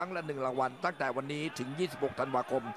ครั้งละ1 รางวัลตั้งแต่วันนี้ถึง 26 ธันวาคม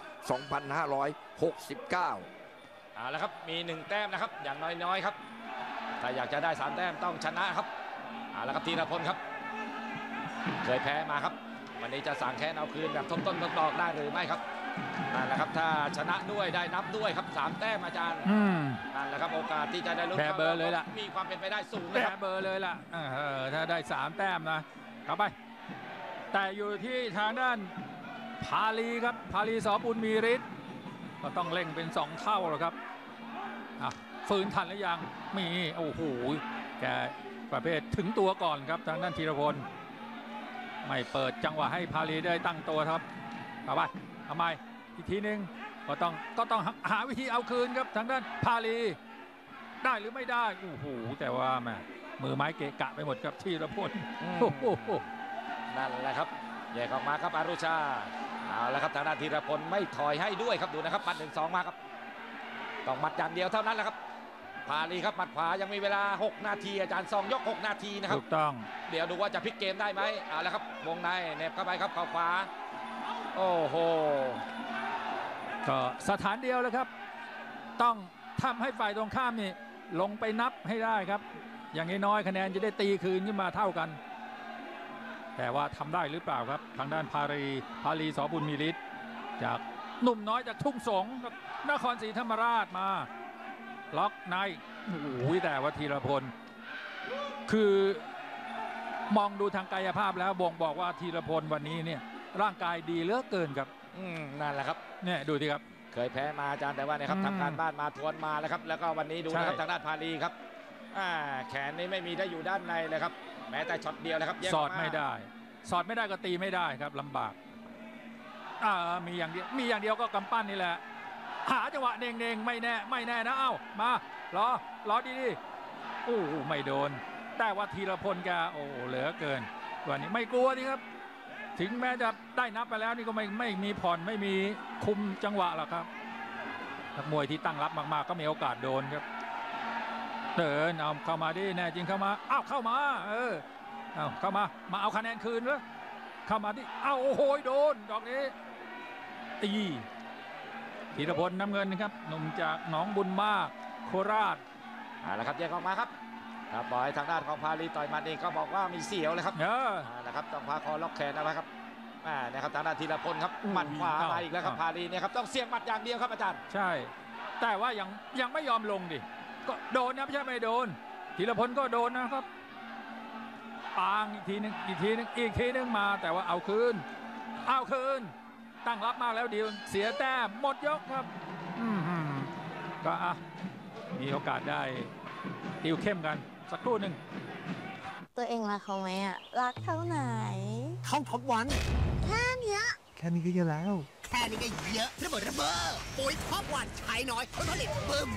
2569 เอาละครับมี1 แต้มนะครับอย่างน้อยๆครับถ้าอยากจะได้3 แต้มต้องชนะครับเอาละครับธีรพลครับเคยแพ้มาครับวันนี้จะสางแค้นเอาคืนแบบทบต้นทบดอกได้หรือไม่ครับนั่นแหละครับถ้าชนะด้วยได้นับด้วยครับ3 แต้มอาจารย์นั่นแหละครับโอกาสที่จะได้ลุ้นแพ้เบอร์เลยล่ะมีความเป็นไปได้สูงนะแพ้ครับเบอร์เลยล่ะถ้าได้3 แต้มนะเข้าไปแต่อยู่ที่ทางด้านพาลีครับพาลีสบุญมีฤทธิ์ก็ต้องเร่งเป็น2 เท่าแล้วครับฝืนทันหรือยังมีโอ้โหแกประเภทถึงตัวก่อนครับทางด้านธีรพลไม่เปิดจังหวะให้พาลีได้ตั้งตัวครับเข้าไปทำไมอีกทีนึงก็ต้องหาวิธีเอาคืนครับทางด้านพาลีได้หรือไม่ได้โอ้โหแต่ว่าแม่มือไม้เกะกะไปหมดครับธีรพลนั่นแหละครับแยกออกมาครับอารุชาเอาละครับทางด้านธีรพลไม่ถอยให้ด้วยครับดูนะครับหมัด1-2มาครับต้องหมัดอย่างเดียวเท่านั้นแหละครับพาลีครับหมัดขวายังมีเวลา6 นาทีอาจารย์2 ยก 6 นาทีนะครับถูกต้องเดี๋ยวดูว่าจะพลิกเกมได้ไหมเอาละครับวงในเน็บเข้าไปครับเข่าขวาโอ้โหก็สถานเดียวแล้วครับต้องทำให้ฝ่ายตรงข้ามนี่ลงไปนับให้ได้ครับอย่างน้อยคะแนนจะได้ตีคืนขึ้นมาเท่ากันแต่ว่าทำได้หรือเปล่าครับทางด้านพาลีสบุญมีฤทธิ์จากหนุ่มน้อยจากทุ่งสงนครศรีธรรมราชมาล็อกในโอ้โหแต่ว่าธีรพลคือมองดูทางกายภาพแล้วบ่งบอกว่าธีรพลวันนี้เนี่ยร่างกายดีเหลือเกินครับนั่นแหละครับเนี่ยดูสิครับเคยแพ้มาอาจารย์แต่ว่าเนี่ยครับทำการบ้านมาทวนมาแล้วครับแล้วก็วันนี้ดูนะครับทางด้านพาลีครับแขนนี้ไม่มีได้อยู่ด้านในเลยครับแม้แต่ช็อตเดียวนะครับสอดไม่ได้ก็ตีไม่ได้ครับลำบากมีอย่างเดียวก็กำปั้นนี่แหละหาจังหวะเน่งไม่แน่นะเอ้ามารอดีโอ้ไม่โดนแต่ว่าธีรพลแกโอ้เหลือเกินวันนี้ไม่กลัวนี่ครับถึงแม้จะได้นับไปแล้วนี่ก็ไม่มีผ่อนไม่มีคุมจังหวะหรอกครับนักมวยที่ตั้งรับมากๆก็มีโอกาสโดนครับเดินเอาเข้ามาดิแน่จริงเข้ามาเข้ามาเข้ามาเอาคะแนนคืนแล้วเข้ามาดิโอ้โหโดนดอกนี้ตีธีรพลน้ำเงินนะครับหนุ่มจากหนองบุญมากโคราชแล้วครับแยกออกมาครับบอยทางด้านของพาลีต่อยมันเองก็บอกว่ามีเสียวเลยครับนะครับต้องพาคอล็อกแขนเอาไว้ครับนะครับทางด้านธีรพลครับหมัดขวามาอีกแล้วครับพาลีเนี่ยครับต้องเสี่ยงหมัดอย่างเดียวครับอาจารย์ใช่แต่ว่ายังไม่ยอมลงดิก็โดนนะไม่ใช่ไม่โดนธีรพลก็โดนนะครับปางอีกทีนึงมาแต่ว่าเอาคืนตั้งรับมากแล้วดีเสียแต้มหมดยกครับก็มีโอกาสได้ติวเข้มกันสักครู่หนึ่งตัวเองรักเขาไหมรักเท่าไหนเข้าท็อปวันแค่นี้ก็เยอะแล้วแค่นี้ก็เยอะระเบิดปุ๋ยท็อปวันใช้น้อยผลผลิตบึ้ม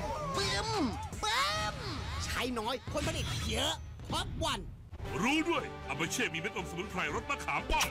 ใช้น้อยผลผลิตเยอะท็อปวันรู้ด้วยอาเบเช่มีเม็ดอมสมุนไพรรสมะขามป้อม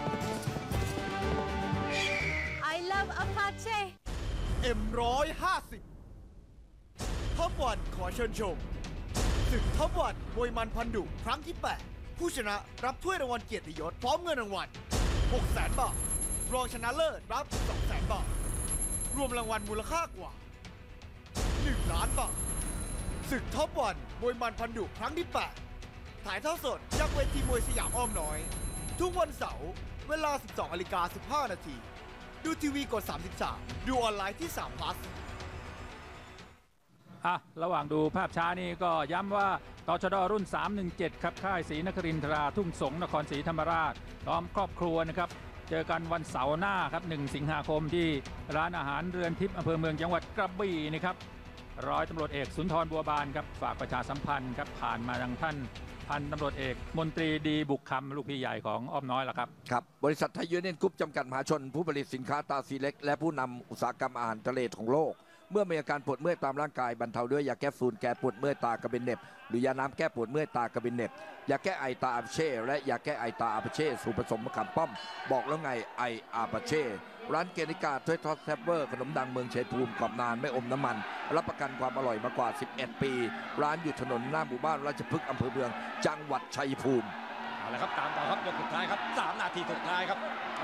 I love Apache M150 ท็อปวันขอเชิญชมศึกท็อปวันมวยมันพันดุครั้งที่ 8 ผู้ชนะรับถ้วยรางวัลเกียรติยศพร้อมเงินรางวัล 600,000 บาทรองชนะเลิศรับ 200,000 บาทรวมรางวัลมูลค่ากว่า 1 ล้านบาทศึกท็อปวันมวยมันพันดุครั้งที่ 8 ถ่ายทอดสดจากเวทีมวยสยามอ้อมน้อยทุกวันเสาร์เวลา 12:15 นาทีดูทีวีกด 33 ดูออนไลน์ที่3 plus ระหว่างดูภาพช้านี่ก็ย้ำว่าตชดรุ่น 317 ครับค่ายศรีนครินทราทุ่งสงนครศรีธรรมราชพร้อมครอบครัวนะครับเจอกันวันเสาร์หน้าครับ1 สิงหาคมที่ร้านอาหารเรือนทิพย์อำเภอเมืองจังหวัดกระบี่นะครับร้อยตำรวจเอกสุนทรบัวบานครับฝากประชาสัมพันธ์ครับผ่านมาทางท่านพันตำรวจเอกมนตรีดีบุกคำลูกพี่ใหญ่ของอ้อมน้อยล่ะครับครับบริษัทไทยยูเนียนกรุ๊ปจำกัดมหาชนผู้ผลิตสินค้าตาซีเล็กและผู้นำอุตสาหกรรมอาหารทะเลของโลกเมื่อมีอาการปวดเมื่อยตามร่างกายบรรเทาด้วยยาแก้ฝุ่นแก้ปวดเมื่อยตากระเบนเน็บหรือยาน้ำแก้ปวดเมื่อยตากระเบนเน็บยาแก้ไอตาอาปเช่และยาแก้ไอตาอาปเช่สูตรผสมมะขามป้อมบอกแล้วไงไออาปเช่ร้านเกนิกาถ้วยทอดแซบเวอร์ขนมดังเมืองชัยภูมิกรอบนานไม่อมน้ำมันรับประกันความอร่อยมากว่า11 ปีร้านอยู่ถนนหน้าหมู่บ้านราชพฤกษ์อำเภอเมืองจังหวัดชัยภูมิเอาละครับตามต่อครับยกสุดท้ายครับ3 นาทีสุดท้ายครับ